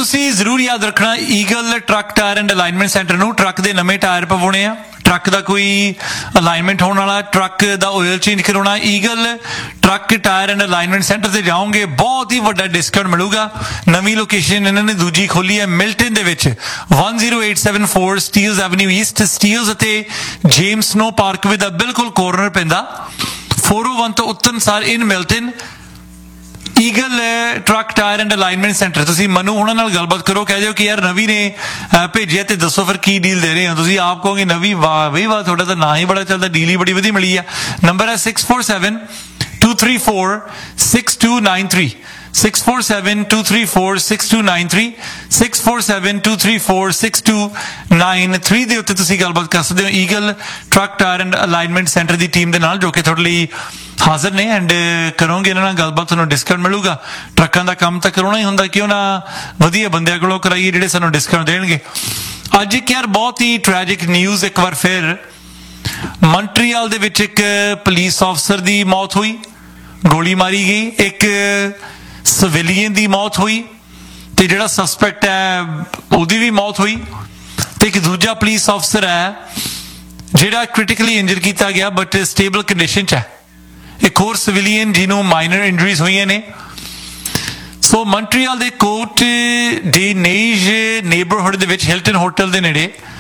ਤੁਸੀਂ ਜ਼ਰੂਰ ਯਾਦ ਰੱਖਣਾ eagle truck tyre and alignment centre ਨੂੰ ਟਰੱਕ ਦੇ ਨਵੇਂ ਟਾਇਰ ਪਵਾਉਣੇ ਆ, ਟਰੱਕ ਦਾ ਕੋਈ ਅਲਾਈਨਮੈਂਟ ਹੋਣ ਵਾਲਾ, ਟਰੱਕ ਦਾ ਆਇਲ ਚੇਂਜ ਕਰਾਉਣਾ, eagle truck tyre and alignment centre ਤੇ ਜਾਓਗੇ ਬਹੁਤ ਹੀ ਵੱਡਾ ਡਿਸਕਾਊਂਟ ਮਿਲੂਗਾ। ਨਵੀਂ ਲੋਕੇਸ਼ਨ ਇਹਨਾਂ ਨੇ ਦੂਜੀ ਖੋਲੀ ਹੈ ਮਿਲਟਨ ਦੇ ਵਿੱਚ 10874 ਸਟੀਲਸ ਐਵਨਿਊ ਈਸਟ, ਸਟੀਲਸ ਅਤੇ ਜੇਮਸ ਸਨੋ ਪਾਰਕਵੇ ਦਾ ਬਿਲਕੁਲ ਕੋਰਨਰ ਪੈਂਦਾ 401 ਤੋਂ ਉਤਰਨ ਸਾਰ ਇਨ Milton. Eagle truck tyre and alignment centre. ਤੁਸੀਂ ਮਨੂ ਉਹਨਾਂ ਨਾਲ ਗੱਲਬਾਤ ਕਰੋ, ਕਹਿ ਦਿਓ ਕਿ ਯਾਰ ਨਵੀ ਨੇ ਭੇਜਿਆ ਤੇ ਦੱਸੋ ਫਿਰ ਕੀ ਡੀਲ ਦੇ ਰਹੇ ਹੋ। ਤੁਸੀਂ ਆਪ ਕਹੋਗੇ ਨਵੀ ਵਾਹ ਬਈ ਵਾਹ, ਤੁਹਾਡਾ ਤਾਂ ਨਾਂ ਹੀ ਬੜਾ ਚੱਲਦਾ, ਡੀਲ ਹੀ ਬੜੀ ਵਧੀਆ ਮਿਲੀ ਆ। ਨੰਬਰ ਹੈ 647-234-6293 647-234-6293 647-234-6293 ਦੇ ਉੱਤੇ ਤੁਸੀਂ ਗੱਲਬਾਤ ਕਰ ਸਕਦੇ ਹੋ eagle truck tyre and alignment centre the team ਦੇ ਨਾਲ, ਜੋ ਕਿ ਤੁਹਾਡੇ ਲਈ ਹਾਜ਼ਰ ਨੇ। ਐਂਡ ਕਰੋਗੇ ਇਹਨਾਂ ਨਾਲ ਗੱਲਬਾਤ, ਤੁਹਾਨੂੰ ਡਿਸਕਾਊਂਟ ਮਿਲੂਗਾ। ਟਰੱਕਾਂ ਦਾ ਕੰਮ ਤਾਂ ਕਰਾਉਣਾ ਹੀ ਹੁੰਦਾ, ਕਿਉਂ ਨਾ ਵਧੀਆ ਬੰਦਿਆਂ ਕੋਲੋਂ ਕਰਾਈਏ ਜਿਹੜੇ ਸਾਨੂੰ ਡਿਸਕਾਊਂਟ ਦੇਣਗੇ। ਅੱਜ ਇੱਕ ਯਾਰ ਬਹੁਤ ਹੀ ਟ੍ਰੈਜਿਕ ਨਿਊਜ਼ ਇੱਕ ਵਾਰ ਫਿਰ, ਮੌਂਟਰੀਅਲ ਦੇ ਵਿੱਚ ਇੱਕ ਪੁਲਿਸ ਅਫਸਰ ਦੀ ਮੌਤ ਹੋਈ, ਗੋਲੀ ਮਾਰੀ ਗਈ। ਇੱਕ ਸਿਵਿਲੀਅਨ ਦੀ ਮੌਤ ਹੋਈ ਤੇ ਜਿਹੜਾ ਸਸਪੈਕਟ ਹੈ ਉਹਦੀ ਵੀ ਮੌਤ ਹੋਈ, ਤੇ ਇੱਕ ਦੂਜਾ ਪੁਲਿਸ ਅਫਸਰ ਹੈ ਜਿਹੜਾ ਕ੍ਰਿਟੀਕਲੀ ਇੰਜਰ ਕੀਤਾ ਗਿਆ ਬਟ ਸਟੇਬਲ ਕੰਡੀਸ਼ਨ 'ਚ ਹੈ। ਇੱਕ ਹੋਰ ਸਿਵਿਲੀਅਨ ਜਿਹਨੂੰ ਮਾਈਨਰ ਇੰਜਰੀਜ਼ ਹੋਈਆਂ ਨੇ। ਸੋ ਮੌਂਟਰੀਅਲ ਦੇ ਕੋਟ ਡੇ ਨੇਜ ਨੇਬਰਹੁੱਡ ਦੇ ਵਿੱਚ ਹਿਲਟਨ ਹੋਟਲ ਦੇ ਨੇੜੇ